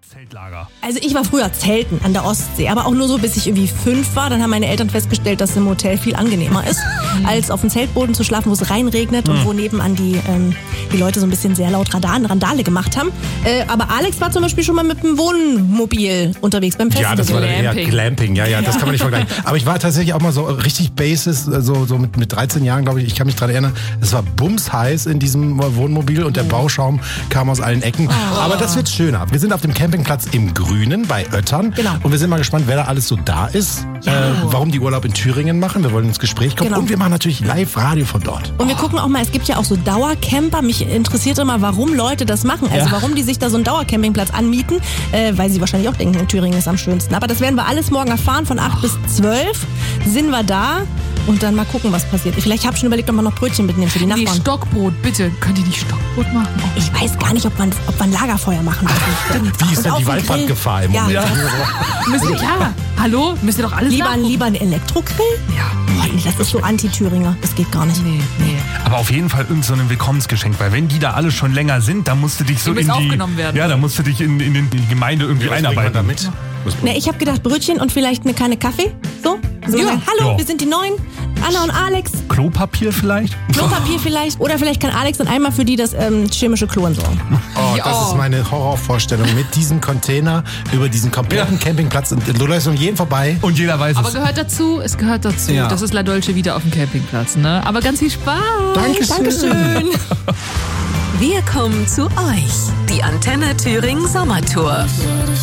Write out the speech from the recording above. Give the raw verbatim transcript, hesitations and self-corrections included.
Zeltlager. Also ich war früher zelten an der Ostsee, aber auch nur so, bis ich irgendwie fünf war. Dann haben meine Eltern festgestellt, dass es im Hotel viel angenehmer ist, als auf dem Zeltboden zu schlafen, wo es reinregnet und wo nebenan die, ähm, die Leute so ein bisschen sehr laut Radar, Randale gemacht haben. Äh, aber Alex war zum Beispiel schon mal mit dem Wohnmobil unterwegs beim Festival. Ja, das war eher Glamping. Ja, ja, das kann man nicht vergleichen. Aber ich war tatsächlich auch mal so richtig Basis, so, so mit, mit dreizehn Jahren, glaube ich. Ich kann mich daran erinnern, es war bumsheiß in diesem Wohnmobil und der Bauschaum kam aus allen Ecken. Oh. Aber das wird schöner. Wir sind auf dem Campingplatz im Grünen bei Oettern. Genau. Und wir sind mal gespannt, wer da alles so da ist. Ja. Äh, warum die Urlaub in Thüringen machen. Wir wollen ins Gespräch kommen. Genau. Und wir machen natürlich Live-Radio von dort. Und wir gucken auch mal, es gibt ja auch so Dauercamper. Mich interessiert immer, warum Leute das machen. Also ja. warum die sich da so einen Dauercampingplatz anmieten. Äh, weil sie wahrscheinlich auch denken, in Thüringen ist am schönsten. Aber das werden wir alles morgen erfahren. Von acht bis zwölf sind wir da. Und dann mal gucken, was passiert. Vielleicht habe ich schon überlegt, ob man noch Brötchen mitnehmen für die Nachbarn. Nee, Stockbrot, bitte. Könnt ihr nicht Stockbrot machen? Oh. Ich weiß gar nicht, ob man, ob man Lagerfeuer machen darf. Wie ist denn die Waldbrandgefahr im ja. Moment? Ja. Müssen, ja, hallo? Müsst ihr doch alles lieber, lieber ein Elektrogrill? Ja. Oh, nee, das ist so Anti-Thüringer. Das geht gar nicht. Nee, nee. Aber auf jeden Fall irgend so ein Willkommensgeschenk, weil wenn die da alle schon länger sind, dann musst du dich so die in die... aufgenommen werden. Ja, dann musst du dich in, in, in die Gemeinde irgendwie ja, einarbeiten. Damit? Ja. Ne, ich habe gedacht, Brötchen und vielleicht eine Kanne Kaffee. So? so ja. sagen, hallo, ja. wir sind die Neuen. Anna und Alex. Klopapier vielleicht? Klopapier vielleicht. Oder vielleicht kann Alex dann einmal für die das ähm, chemische Klo entsorgen. Oh, ja. das ist meine Horrorvorstellung. Mit diesem Container über diesen kompletten ja. Campingplatz. Und du läufst um jeden vorbei. Und jeder weiß Aber es. Aber gehört dazu, es gehört dazu. Ja. Das ist La Dolce wieder auf dem Campingplatz. Ne? Aber ganz viel Spaß. Dankeschön. Dankeschön. Wir kommen zu euch. Die Antenne Thüringen Sommertour.